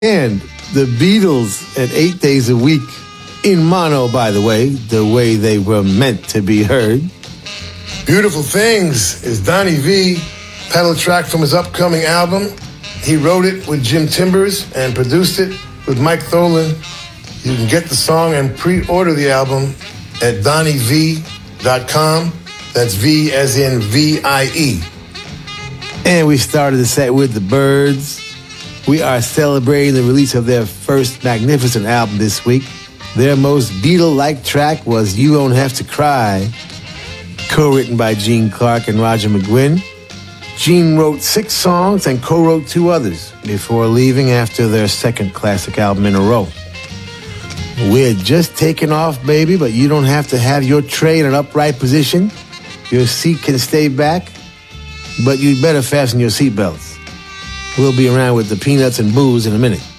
And the Beatles at 8 days a week, in mono, by the way they were meant to be heard. Beautiful Things is Donnie V, pedal track from his upcoming album. He wrote it with Jim Timbers and produced it with Mike Tholen. You can get the song and pre-order the album at DonnieV.com. That's V as in V-I-E. And we started the set with the Byrds. We are celebrating the release of their first magnificent album this week. Their most Beatle-like track was You Don't Have to Cry, co-written by Gene Clark and Roger McGuinn. Gene wrote 6 songs and co-wrote 2 others before leaving after their second classic album in a row. We're just taking off, baby, but you don't have to have your tray in an upright position. Your seat can stay back, but you'd better fasten your seatbelts. We'll be around with the peanuts and booze in a minute.